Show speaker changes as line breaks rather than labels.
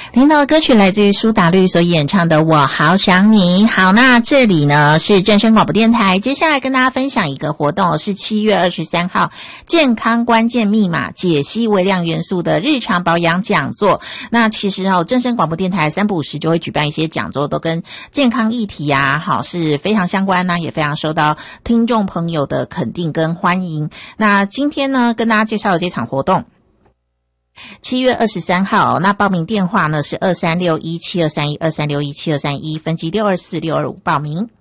听到的歌曲来自于苏打绿所演唱的《我好想你》。好，那这里呢是正声广播电台，接下来跟大家分享一个活动，是7月23号健康关键密码解析微量元素的日常保养讲座。那其实正声广播电台3不5时就会举办一些讲座，都跟健康议题啊是非常相关也非常受到听众朋友的肯定跟欢迎。那今天呢跟大家介绍的这场活动7月23号那报名电话呢是23617231 23617231，分机624-625报名。